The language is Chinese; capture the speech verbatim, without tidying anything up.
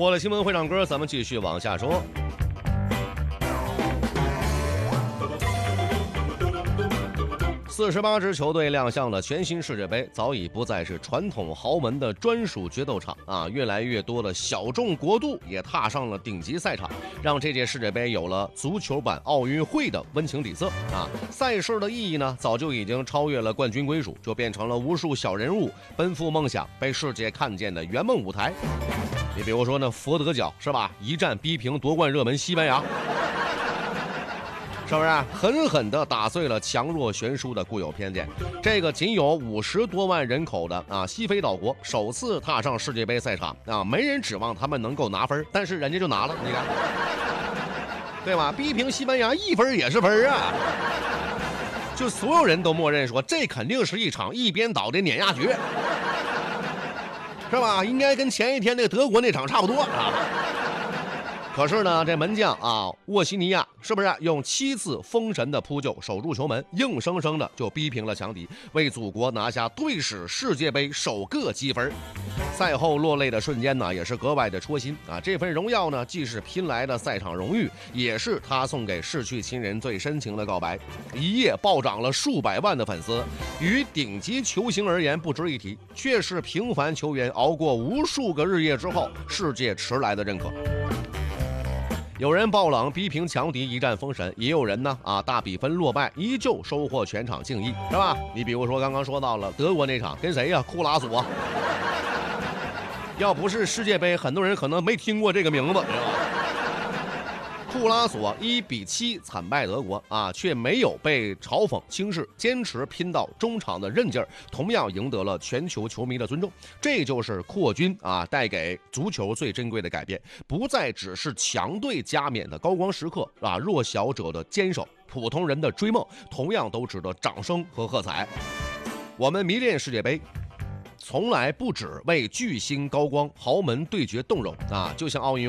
过了新闻会唱歌，咱们继续往下说。四十八支球队亮相了全新世界杯，早已不再是传统豪门的专属决斗场啊！越来越多的小众国度也踏上了顶级赛场，让这届世界杯有了足球版奥运会的温情底色啊！赛事的意义呢，早就已经超越了冠军归属，就变成了无数小人物奔赴梦想、被世界看见的圆梦舞台。你比如说呢，佛得角是吧？一战逼平夺冠热门西班牙。是不是狠狠地打碎了强弱悬殊的固有偏见？这个仅有五十多万人口的啊西非岛国首次踏上世界杯赛场啊，没人指望他们能够拿分，但是人家就拿了，你看，对吧？逼平西班牙一分也是分啊！就所有人都默认说，这肯定是一场一边倒的碾压局，是吧？应该跟前一天那个德国那场差不多啊。可是呢，这门将啊，沃西尼亚是不是用七次封神的扑救守住球门，硬生生的就逼平了强敌，为祖国拿下队史世界杯首个积分？赛后落泪的瞬间呢，也是格外的戳心啊！这份荣耀呢，既是拼来的赛场荣誉，也是他送给逝去亲人最深情的告白。一夜暴涨了数百万的粉丝，与顶级球星而言不值一提，却是平凡球员熬过无数个日夜之后，世界迟来的认可。有人爆冷逼平强敌一战封神，也有人呢啊大比分落败依旧收获全场敬意，是吧？你比如说刚刚说到了德国那场跟谁呀、啊？库拉索，要不是世界杯，很多人可能没听过这个名字，知道吧？库拉索一比七惨败德国啊，却没有被嘲讽轻视，坚持拼到中场的韧劲儿，同样赢得了全球球迷的尊重。这就是扩军啊带给足球最珍贵的改变，不再只是强队加冕的高光时刻啊，弱小者的坚守，普通人的追梦，同样都值得掌声和喝彩。我们迷恋世界杯，从来不只为巨星高光、豪门对决动容啊，就像奥运